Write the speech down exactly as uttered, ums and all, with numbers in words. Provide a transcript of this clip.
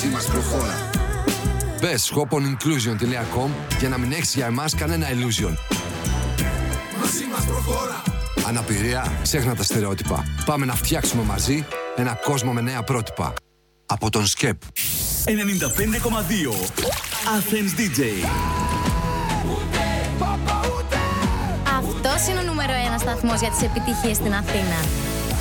μαζί μας προχώρα. Μπες shoponinclusion τελεία com για να μην έχεις για εμάς κανένα illusion. Μαζί μας προχώρα. Αναπηρία, ξέχνα τα στερεότυπα. Πάμε να φτιάξουμε μαζί ένα κόσμο με νέα πρότυπα. Από τον ΣΚΕΠ. ενενήντα πέντε κόμμα δύο Athens ντι τζέι. Αυτός είναι ο νούμερο ένα σταθμός για τις επιτυχίες στην Αθήνα.